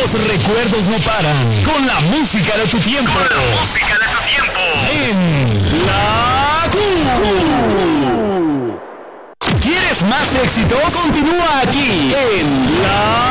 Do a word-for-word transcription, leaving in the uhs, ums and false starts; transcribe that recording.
Los recuerdos no paran. Con la música de tu tiempo. Con la música de tu tiempo. En La Q. ¿Quieres más éxito? Continúa aquí en La